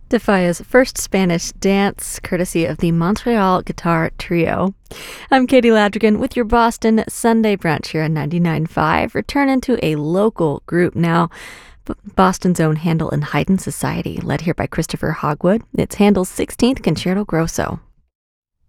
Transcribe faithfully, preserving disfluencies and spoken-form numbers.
Defia's first Spanish dance, courtesy of the Montreal Guitar Trio. I'm Katie Ladrigan with your Boston Sunday brunch here on ninety-nine point five. Returning to a local group now. B- Boston's own Handel and Haydn Society, led here by Christopher Hogwood. It's Handel's sixteenth Concerto Grosso.